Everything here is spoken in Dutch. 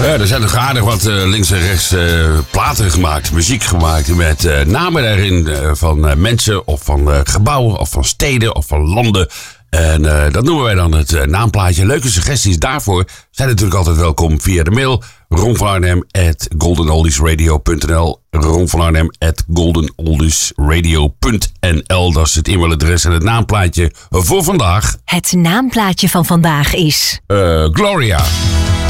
Er zijn nog aardig wat links en rechts platen gemaakt, muziek gemaakt met namen daarin van mensen of van gebouwen of van steden of van landen. En dat noemen wij dan het naamplaatje. Leuke suggesties daarvoor zijn natuurlijk altijd welkom via de mail ronvanarnhem@goldenoldiesradio.nl ronvanarnhem@goldenoldiesradio.nl. Dat is het e-mailadres en het naamplaatje voor vandaag. Het naamplaatje van vandaag is... Gloria.